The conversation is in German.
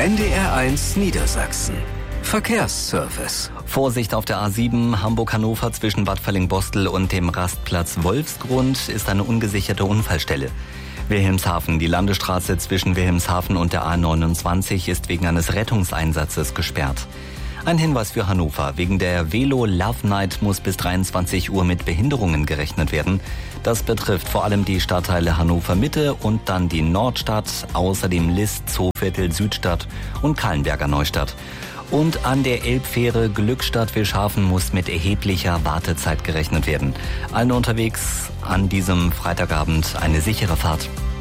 NDR1 Niedersachsen. Verkehrsservice. Vorsicht auf der A7 Hamburg-Hannover zwischen Bad Fallingbostel und dem Rastplatz Wolfsgrund ist eine ungesicherte Unfallstelle. Wilhelmshaven, die Landesstraße zwischen Wilhelmshaven und der A29 ist wegen eines Rettungseinsatzes gesperrt. Ein Hinweis für Hannover. Wegen der Velo Love Night muss bis 23 Uhr mit Behinderungen gerechnet werden. Das betrifft vor allem die Stadtteile Hannover Mitte und dann die Nordstadt, außerdem List, Zooviertel, Südstadt und Kallenberger Neustadt. Und an der Elbfähre Glückstadt-Wilshaven muss mit erheblicher Wartezeit gerechnet werden. Allen unterwegs an diesem Freitagabend eine sichere Fahrt.